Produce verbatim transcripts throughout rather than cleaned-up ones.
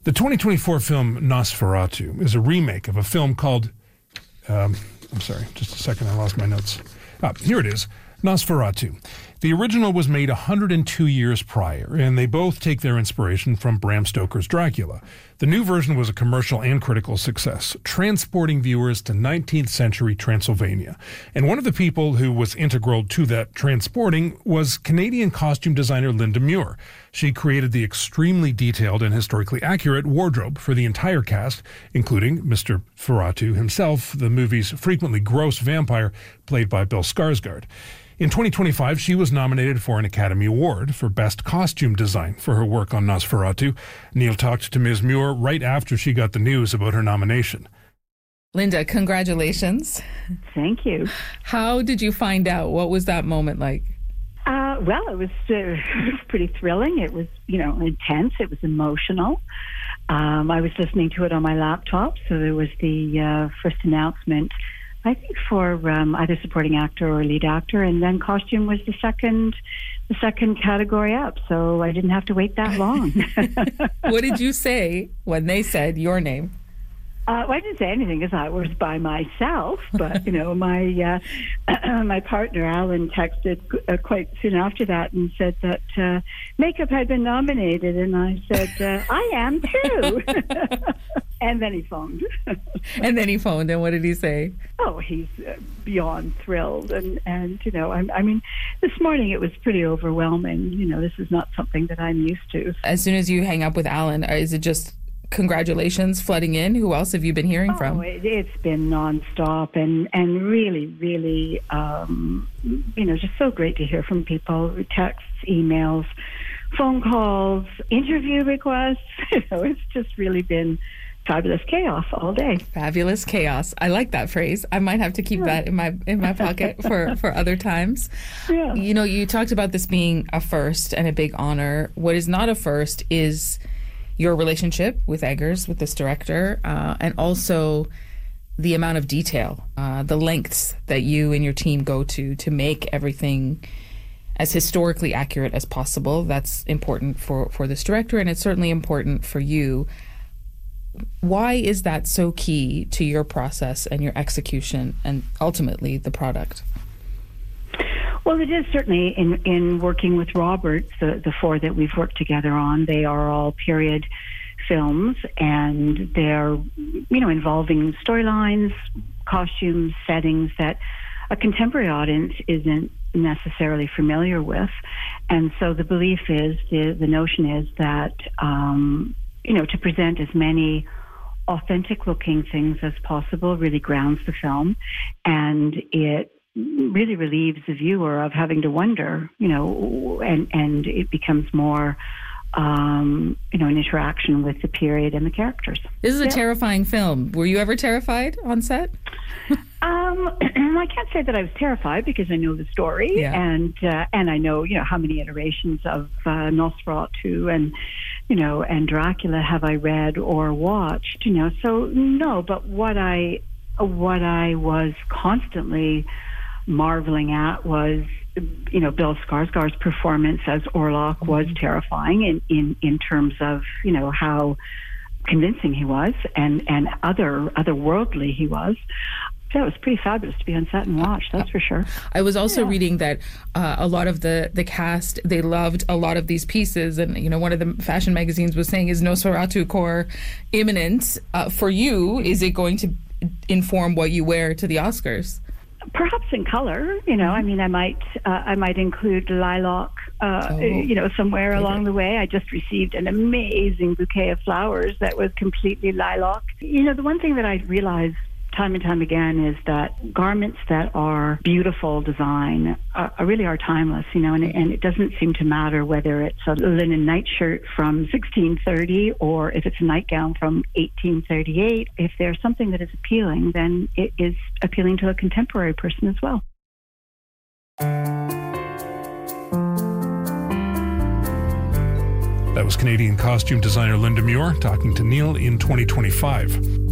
The twenty twenty-four film Nosferatu is a remake of a film called, um, I'm sorry, just a second, I lost my notes. Ah, here it is, Nosferatu. The original was made one hundred two years prior, and they both take their inspiration from Bram Stoker's Dracula. The new version was a commercial and critical success, transporting viewers to nineteenth century Transylvania. And one of the people who was integral to that transporting was Canadian costume designer Linda Muir. She created the extremely detailed and historically accurate wardrobe for the entire cast, including Mister Ferratu himself, the movie's frequently gross vampire, played by Bill Skarsgård. In twenty twenty-five, she was nominated for an Academy Award for Best Costume Design for her work on Nosferatu. Neil talked to Miz Muir right after she got the news about her nomination. Linda, congratulations. Thank you. How did you find out? What was that moment like? Uh, well, it was, uh, it was pretty thrilling. It was, you know, intense. It was emotional. Um, I was listening to it on my laptop, so there was the uh, first announcement, I think, for um, either supporting actor or lead actor, and then costume was the second, the second category up. So I didn't have to wait that long. What did you say when they said your name? Uh, well, I didn't say anything because I was by myself, but, you know, my uh, my partner, Alan, texted uh, quite soon after that and said that uh, makeup had been nominated, and I said, uh, I am too. And then he phoned. And then he phoned, and what did he say? Oh, he's uh, beyond thrilled, and, and you know, I, I mean, this morning it was pretty overwhelming. You know, this is not something that I'm used to. As soon as you hang up with Alan, is it just congratulations flooding in? Who else have you been hearing oh, from? It, it's been nonstop, and and really, really, um, you know, just so great to hear from people. Texts, emails, phone calls, interview requests. You know, it's just really been fabulous chaos all day. Fabulous chaos. I like that phrase. I might have to keep yeah. that in my in my pocket for, for other times. Yeah. You know, you talked about this being a first and a big honor. What is not a first is your relationship with Eggers, with this director, uh, and also the amount of detail, uh, the lengths that you and your team go to to make everything as historically accurate as possible. That's important for, for this director, and it's certainly important for you. Why is that so key to your process and your execution and ultimately the product? Well, it is certainly in, in working with Robert, the, the four that we've worked together on. They are all period films, and they're, you know, involving storylines, costumes, settings that a contemporary audience isn't necessarily familiar with. And so the belief is, the, the notion is that, um, you know, to present as many authentic looking things as possible really grounds the film, and it really relieves the viewer of having to wonder, you know, and, and it becomes more, um, you know, an interaction with the period and the characters. This is a yeah. terrifying film. Were you ever terrified on set? Um, I can't say that I was terrified because I know the story, yeah. and uh, and I know, you know, how many iterations of uh, Nosferatu and, you know, and Dracula have I read or watched, you know. So no, but what I what I was constantly marveling at was, you know, Bill Skarsgård's performance as Orlok mm-hmm. was terrifying in, in in terms of, you know, how convincing he was and and other otherworldly he was. So it was pretty fabulous to be on set and watch, that's for sure. I was also yeah. reading that uh, a lot of the, the cast, they loved a lot of these pieces. And, you know, one of the fashion magazines was saying, is Nosferatu core imminent? Uh, for you, is it going to inform what you wear to the Oscars? Perhaps in color, you know. I mean, I might, uh, I might include lilac, uh, oh, you know, somewhere favorite. along the way. I just received an amazing bouquet of flowers that was completely lilac. You know, the one thing that I realized time and time again is that garments that are beautiful design uh, really are timeless, you know, and, and it doesn't seem to matter whether it's a linen nightshirt from sixteen thirty or if it's a nightgown from eighteen thirty-eight. If there's something that is appealing, then it is appealing to a contemporary person as well. That was Canadian costume designer Linda Muir talking to Neil in twenty twenty-five.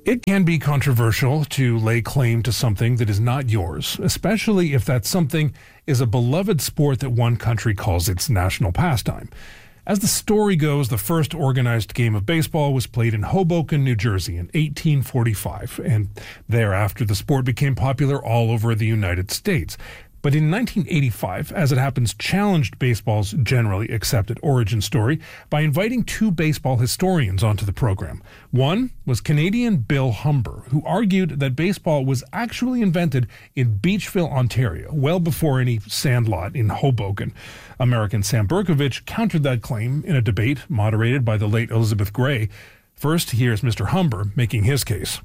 It can be controversial to lay claim to something that is not yours, especially if that something is a beloved sport that one country calls its national pastime. As the story goes, the first organized game of baseball was played in Hoboken, New Jersey in eighteen forty-five, and thereafter the sport became popular all over the United States. But in nineteen eighty-five, as it happens, challenged baseball's generally accepted origin story by inviting two baseball historians onto the program. One was Canadian Bill Humber, who argued that baseball was actually invented in Beachville, Ontario, well before any sandlot in Hoboken. American Sam Berkovich countered that claim in a debate moderated by the late Elizabeth Gray. First, here's Mister Humber making his case.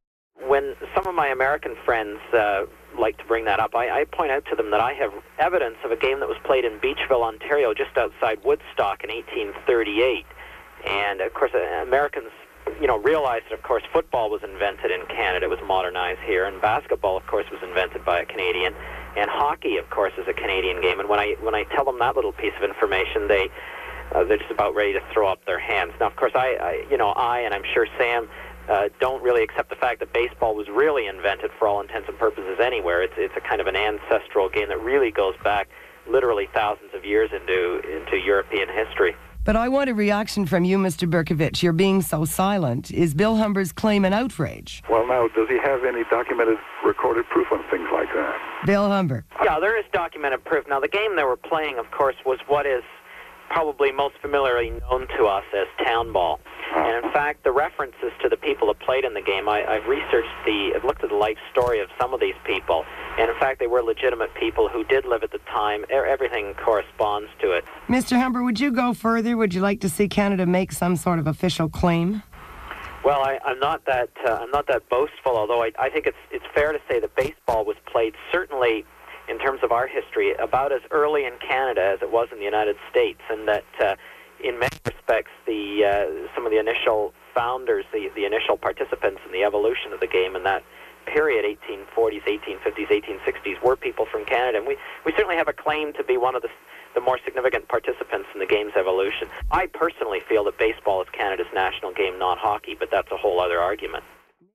When some of my American friends uh, like to bring that up, I, I point out to them that I have evidence of a game that was played in Beachville, Ontario, just outside Woodstock in eighteen thirty-eight. And, of course, uh, Americans, you know, realized that, of course, football was invented in Canada, it was modernized here, and basketball, of course, was invented by a Canadian, and hockey, of course, is a Canadian game. And when I when I tell them that little piece of information, they uh, they're just about ready to throw up their hands. Now, of course, I, I you know, I and I'm sure Sam uh, don't really accept the fact that baseball was really invented for all intents and purposes anywhere. It's it's a kind of an ancestral game that really goes back literally thousands of years into into European history. But I want a reaction from you, Mister Berkovich. You're being so silent. Is Bill Humber's claim an outrage? Well, now, does he have any documented, recorded proof on things like that? Bill Humber. Yeah, there is documented proof. Now, the game they were playing, of course, was what is probably most familiarly known to us as town ball. And in fact, the references to the people that played in the game, I, I've researched the, I've looked at the life story of some of these people, and in fact, they were legitimate people who did live at the time. Everything corresponds to it. Mister Humber, would you go further? Would you like to see Canada make some sort of official claim? Well, I, I'm not that uh, I'm not that boastful, although I, I think it's it's fair to say that baseball was played certainly in terms of our history about as early in Canada as it was in the United States, and that uh, in many respects the uh, some of the initial founders, the, the initial participants in the evolution of the game in that period, eighteen forties, eighteen fifties, eighteen sixties, were people from Canada, and we, we certainly have a claim to be one of the, the more significant participants in the game's evolution. I personally feel that baseball is Canada's national game, not hockey, but that's a whole other argument.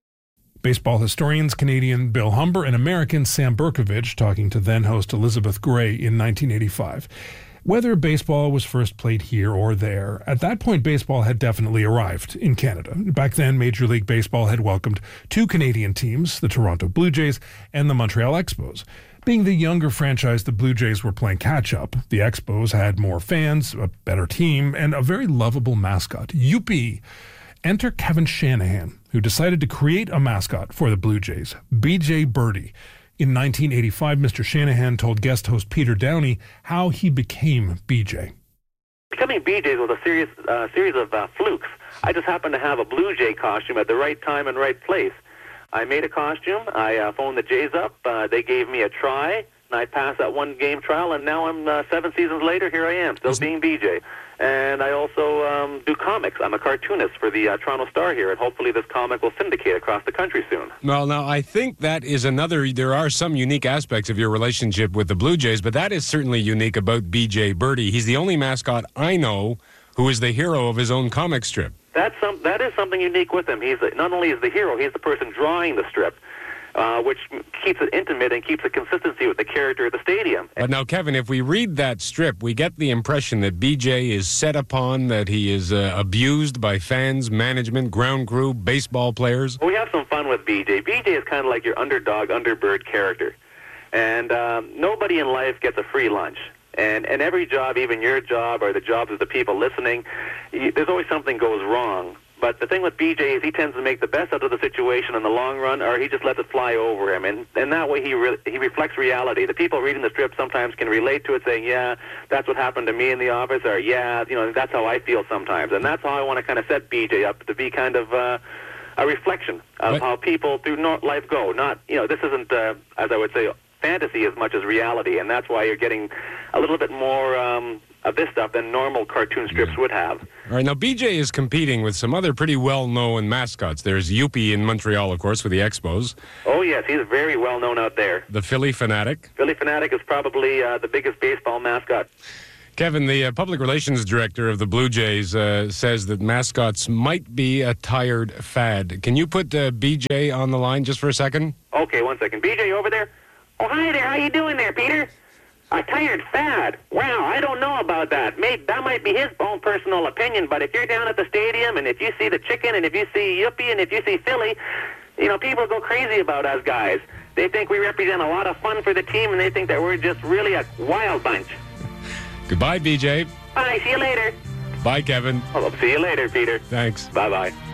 Baseball historians Canadian Bill Humber and American Sam Berkovich talking to then-host Elizabeth Gray in nineteen eighty-five. Whether baseball was first played here or there, at that point baseball had definitely arrived in Canada. Back then, Major League Baseball had welcomed two Canadian teams, the Toronto Blue Jays and the Montreal Expos. Being the younger franchise, the Blue Jays were playing catch-up. The Expos had more fans, a better team, and a very lovable mascot, Youppi. Enter Kevin Shanahan, who decided to create a mascot for the Blue Jays, B J Birdie. In nineteen eighty-five, Mister Shanahan told guest host Peter Downey how he became B J. Becoming B J was a serious uh, series of uh, flukes. I just happened to have a Blue Jay costume at the right time and right place. I made a costume. I uh, phoned the Jays up. Uh, they gave me a try, and I passed that one-game trial, and now I'm uh, seven seasons later, here I am, still being B J. And I also um, do comics. I'm a cartoonist for the uh, Toronto Star here, and hopefully this comic will syndicate across the country soon. Well, now, I think that is another, there are some unique aspects of your relationship with the Blue Jays, but that is certainly unique about B J Birdie. He's the only mascot I know who is the hero of his own comic strip. That's some, that is something unique with him. He's the, not only is the hero, he's the person drawing the strip. Uh, which keeps it intimate and keeps a consistency with the character of the stadium. But now, Kevin, if we read that strip, we get the impression that B J is set upon, that he is uh, abused by fans, management, ground crew, baseball players. We have some fun with B J. B J is kind of like your underdog, underbird character. And um, nobody in life gets a free lunch. And, and every job, even your job or the jobs of the people listening, you, there's always something goes wrong. But the thing with B J is he tends to make the best out of the situation in the long run, or he just lets it fly over him. And, and that way he re- he reflects reality. The people reading the strip sometimes can relate to it, saying, yeah, that's what happened to me in the office, or yeah, you know, that's how I feel sometimes. And that's how I want to kind of set B J up to be kind of uh, a reflection of what? how people through life go. Not, you know, this isn't, uh, as I would say, fantasy as much as reality. And that's why you're getting a little bit more Um, of this stuff than normal cartoon strips yeah. would have. All right, now B J is competing with some other pretty well-known mascots. There's Youppi in Montreal, of course, with the Expos. Oh, yes, he's very well-known out there. The Phillie Phanatic. Phillie Phanatic is probably uh, the biggest baseball mascot. Kevin, the uh, public relations director of the Blue Jays, uh, says that mascots might be a tired fad. Can you put uh, B J on the line just for a second? Okay, one second. B J, over there? Oh, hi there. How you doing there, Peter? A tired fad? Wow, I don't know about that. Maybe that might be his own personal opinion, but if you're down at the stadium and if you see the chicken and if you see Yuppie and if you see Philly, you know, people go crazy about us guys. They think we represent a lot of fun for the team, and they think that we're just really a wild bunch. Goodbye, B J. Bye, see you later. Bye, Kevin. Well, see you later, Peter. Thanks. Bye-bye.